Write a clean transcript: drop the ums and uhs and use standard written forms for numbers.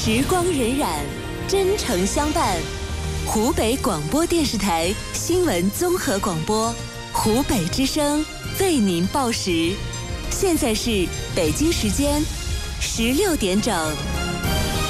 时光荏苒，真诚相伴。湖北广播电视台新闻综合广播，湖北之声为您报时。现在是北京时间16点整。